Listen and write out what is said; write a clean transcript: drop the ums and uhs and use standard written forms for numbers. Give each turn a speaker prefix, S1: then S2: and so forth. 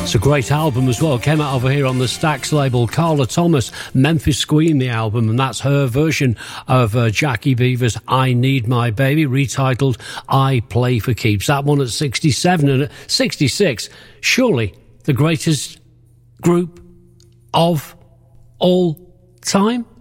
S1: It's a great album as well. Came out over here on the Stax label. Carla Thomas, Memphis Queen, the album, and that's her version of Jackie Beaver's I Need My Baby, retitled I Play for Keeps. That one at 67, and at 66, surely the greatest group of all time.